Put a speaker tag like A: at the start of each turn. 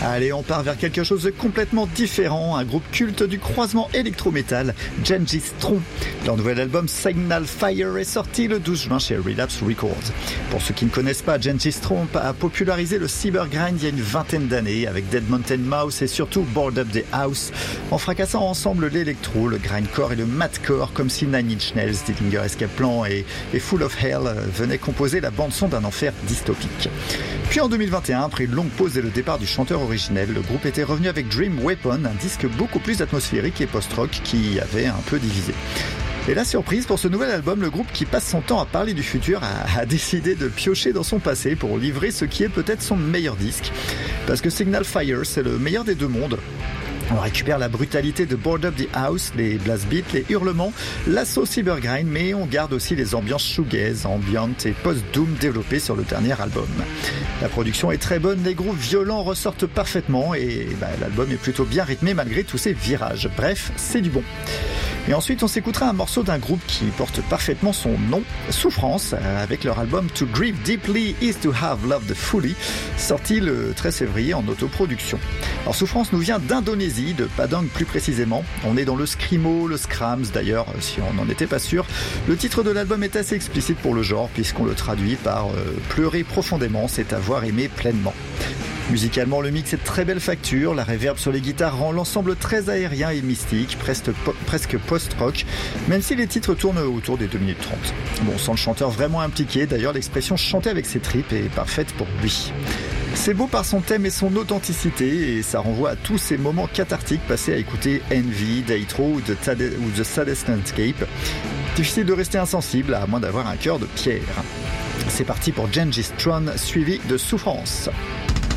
A: Allez, on part vers quelque chose de complètement différent, un groupe culte du croisement électro-métal, Gengis Tron. Leur nouvel album Signal Fire est sorti le 12 juin chez Relapse Records. Pour ceux qui ne connaissent pas, Gengis Tron a popularisé le cybergrind il y a une vingtaine d'années avec Dead Mountain Mouse et surtout Board Up the House, en fracassant ensemble l'électro, le grindcore et le madcore, comme si Nine Inch Nails, Dillinger Escape Plan et Full of Hell venaient composer la bande-son d'un enfer dystopique. Puis en 2021, après une longue pause et le départ du chanteur originel, le groupe était revenu avec Dream Weapon, un disque beaucoup plus atmosphérique et post-rock qui avait un peu divisé. Et la surprise, pour ce nouvel album, le groupe qui passe son temps à parler du futur a décidé de piocher dans son passé pour livrer ce qui est peut-être son meilleur disque. Parce que Signal Fire, c'est le meilleur des deux mondes. On récupère la brutalité de Board Up the House, les blast beats, les hurlements, l'assaut cybergrind, mais on garde aussi les ambiances shoegaze, ambient et post-doom développées sur le dernier album. La production est très bonne, les grooves violents ressortent parfaitement et l'album est plutôt bien rythmé malgré tous ces virages. Bref, c'est du bon. Et ensuite, on s'écoutera un morceau d'un groupe qui porte parfaitement son nom, Souffrance, avec leur album To Grieve Deeply is to Have Loved Fully, sorti le 13 février en autoproduction. Alors Souffrance nous vient d'Indonésie, de Padang plus précisément. On est dans le screamo, le scrams d'ailleurs, si on n'en était pas sûr. Le titre de l'album est assez explicite pour le genre, puisqu'on le traduit par pleurer profondément, c'est avoir aimé pleinement. Musicalement, le mix est de très belle facture, la reverb sur les guitares rend l'ensemble très aérien et mystique, presque post-rock, même si les titres tournent autour des 2 minutes 30. Bon, sans le chanteur vraiment impliqué, d'ailleurs l'expression chanter avec ses tripes est parfaite pour lui. C'est beau par son thème et son authenticité, et ça renvoie à tous ces moments cathartiques passés à écouter Envy, Daitro ou The Saddest Landscape. Difficile de rester insensible, à moins d'avoir un cœur de pierre. C'est parti pour Gengis Tron, suivi de Souffrance.